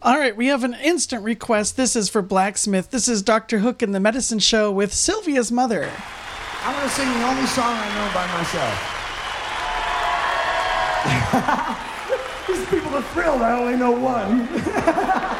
All right, we have an instant request. This is for Blacksmith. This is Dr. Hook and the Medicine Show with Sylvia's mother. I'm going to sing the only song I know by myself. These people are thrilled. I only know one.